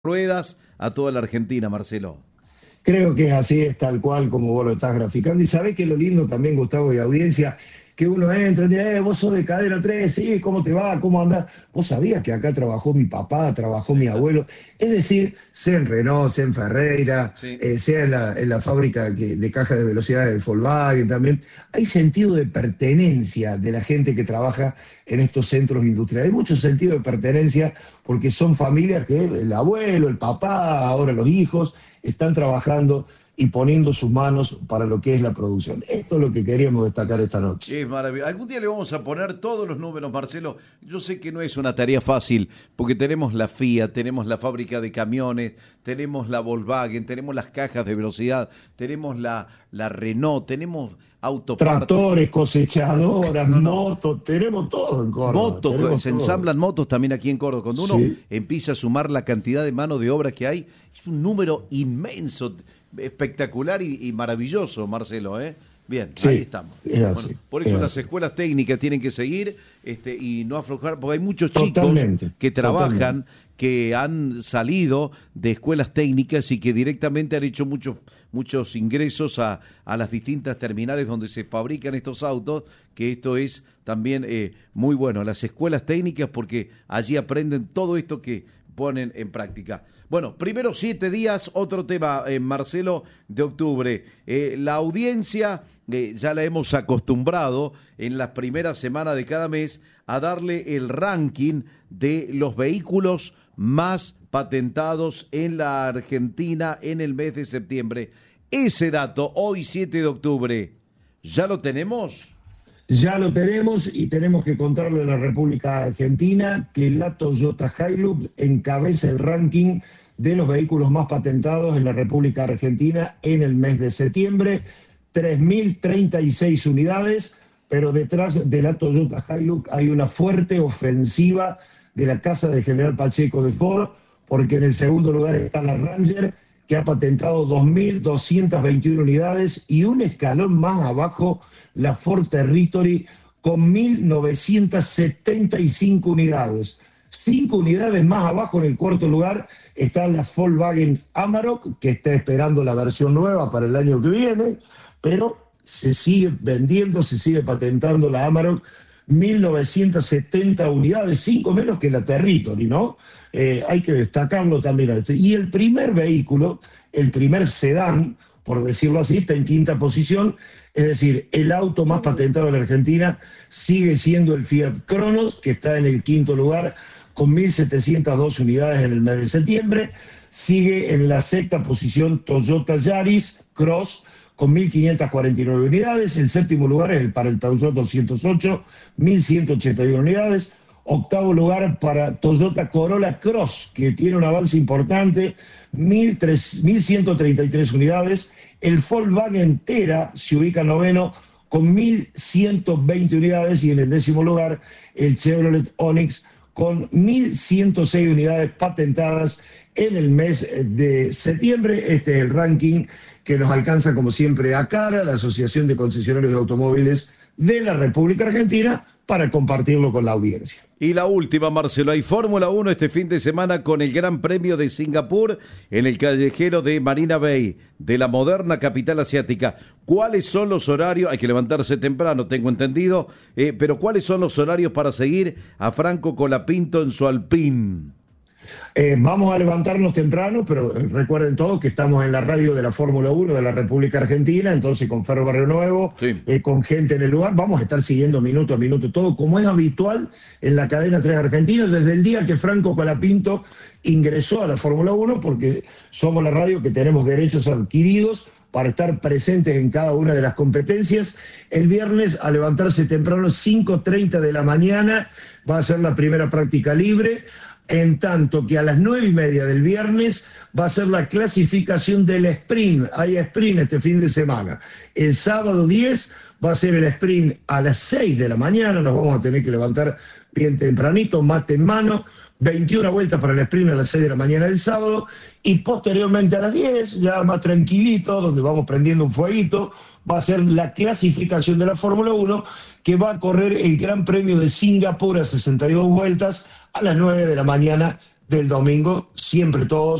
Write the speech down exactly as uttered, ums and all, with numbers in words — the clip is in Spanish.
ruedas a toda la Argentina, Marcelo. Creo que es así, es tal cual como vos lo estás graficando. Y sabés que lo lindo también, Gustavo, y audiencia, que uno entra y dice, eh, vos sos de Cadena tres, sí, ¿cómo te va? ¿Cómo andás? Vos sabías que acá trabajó mi papá, trabajó mi abuelo. Es decir, sea en Renault, sea en Ferreira, Sí. eh, sea en la, en la fábrica que, de caja de velocidad de Volkswagen también. Hay sentido de pertenencia de la gente que trabaja en estos centros industriales. Hay mucho sentido de pertenencia porque son familias que el abuelo, el papá, ahora los hijos, están trabajando y poniendo sus manos para lo que es la producción. Esto es lo que queríamos destacar esta noche. Es maravilloso. Algún día le vamos a poner todos los números, Marcelo. Yo sé que no es una tarea fácil, porque tenemos la Fiat, tenemos la fábrica de camiones, tenemos la Volkswagen, tenemos las cajas de velocidad, tenemos la, la Renault, tenemos autopartes. Tractores, cosechadoras, No, no. motos, tenemos todo en Córdoba. Motos, tenemos se todo. ensamblan motos también aquí en Córdoba. Cuando uno Sí. empieza a sumar la cantidad de mano de obra que hay, es un número inmenso, espectacular y, y maravilloso, Marcelo, ¿eh? Bien, Sí, ahí estamos. es así, Bueno, por eso es las así. escuelas técnicas tienen que seguir este, y no aflojar, porque hay muchos chicos Totalmente, que trabajan, totalmente. que han salido de escuelas técnicas y que directamente han hecho muchos muchos ingresos a, a las distintas terminales donde se fabrican estos autos, que esto es también eh, muy bueno, las escuelas técnicas, porque allí aprenden todo esto que ponen en práctica. Bueno, primero siete días, otro tema, eh, Marcelo, de octubre. Eh, la audiencia, eh, ya la hemos acostumbrado en las primeras semanas de cada mes a darle el ranking de los vehículos más patentados en la Argentina en el mes de septiembre. Ese dato, hoy siete de octubre, ¿ya lo tenemos? Ya lo tenemos y tenemos que contarle a la República Argentina que la Toyota Hilux encabeza el ranking de los vehículos más patentados en la República Argentina en el mes de septiembre, tres mil treinta y seis unidades, pero detrás de la Toyota Hilux hay una fuerte ofensiva de la Casa de General Pacheco de Ford, porque en el segundo lugar está la Ranger, que ha patentado dos mil doscientas veintiuna unidades, y un escalón más abajo la Ford Territory con mil novecientas setenta y cinco unidades. Cinco unidades más abajo en el cuarto lugar está la Volkswagen Amarok, que está esperando la versión nueva para el año que viene, pero se sigue vendiendo, se sigue patentando la Amarok, mil novecientas setenta unidades, cinco menos que la Territory, ¿no? Eh, hay que destacarlo también a esto. Y el primer vehículo, el primer sedán, por decirlo así, está en quinta posición, es decir, el auto más patentado en la Argentina sigue siendo el Fiat Cronos, que está en el quinto lugar con mil setecientas dos unidades en el mes de septiembre. Sigue en la sexta posición Toyota Yaris Cross con mil quinientas cuarenta y nueve unidades. El séptimo lugar es el para el Peugeot doscientos ocho, mil ciento ochenta y uno unidades. Octavo lugar para Toyota Corolla Cross, que tiene un avance importante, mil ciento treinta y tres unidades. El Volkswagen Tera se ubica noveno con mil ciento veinte unidades, y en el décimo lugar el Chevrolet Onix con mil ciento seis unidades patentadas en el mes de septiembre. Este es el ranking que nos alcanza, como siempre, a Cara, la Asociación de Concesionarios de Automóviles de la República Argentina, para compartirlo con la audiencia. Y la última, Marcelo, hay Fórmula uno este fin de semana con el Gran Premio de Singapur en el callejero de Marina Bay, de la moderna capital asiática. ¿Cuáles son los horarios? Hay que levantarse temprano, tengo entendido, eh, pero ¿cuáles son los horarios para seguir a Franco Colapinto en su Alpine? Eh, vamos a levantarnos temprano, pero recuerden todos que estamos en la radio de la Fórmula uno de la República Argentina, entonces con Ferro Barrio Nuevo, Sí. eh, con gente en el lugar, vamos a estar siguiendo minuto a minuto todo, como es habitual en la cadena tres Argentina, desde el día que Franco Colapinto ingresó a la Fórmula uno, porque somos la radio que tenemos derechos adquiridos para estar presentes en cada una de las competencias. El viernes, a levantarse temprano, cinco treinta de la mañana, va a ser la primera práctica libre, en tanto que a las nueve y media del viernes va a ser la clasificación del sprint. Hay sprint este fin de semana. El sábado diez va a ser el sprint a las seis de la mañana, nos vamos a tener que levantar bien tempranito, mate en mano, veintiuna vueltas para el sprint a las seis de la mañana del sábado, y posteriormente a las diez, ya más tranquilito, donde vamos prendiendo un fueguito, va a ser la clasificación de la Fórmula uno, que va a correr el Gran Premio de Singapur a sesenta y dos vueltas a las nueve de la mañana del domingo, siempre todos